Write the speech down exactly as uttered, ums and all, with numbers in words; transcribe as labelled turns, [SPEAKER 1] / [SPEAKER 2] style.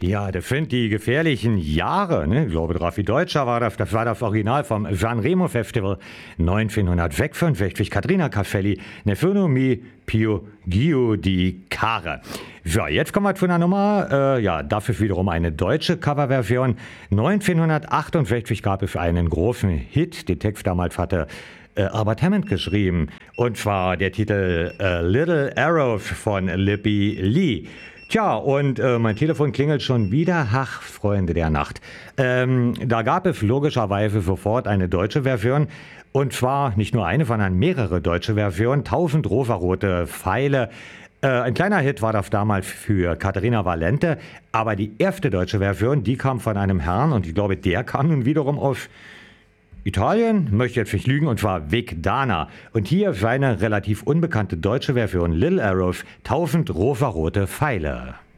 [SPEAKER 1] Ja, das sind die gefährlichen Jahre, ne? Ich glaube, Raffi Deutscher war das, das war das Original vom Sanremo Festival neunzehnhundertsechsundsiebzig. Katrina Caffelli, Nefono mi Pio Gio di Care. So, jetzt kommen wir zu einer Nummer, äh, ja, dafür wiederum eine deutsche Coverversion. neunzehnhundertachtundsechzig gab es einen großen Hit, den Text damals hatte äh, Albert Hammond geschrieben. Und zwar der Titel äh, Little Arrows von Lippy Lee. Tja, und äh, mein Telefon klingelt schon wieder. Ach, Freunde der Nacht. Ähm, da gab es logischerweise sofort eine deutsche Version. Und zwar nicht nur eine, sondern mehrere deutsche Versionen. Tausend rosarote Pfeile. Äh, ein kleiner Hit war das damals für Katharina Valente. Aber die erste deutsche Version, die kam von einem Herrn. Und ich glaube, der kam nun wiederum aus Italien, möchte jetzt nicht lügen, und zwar Vic Dana. Und hier seine relativ unbekannte deutsche Version Little Arrows, tausend rosarote Pfeile.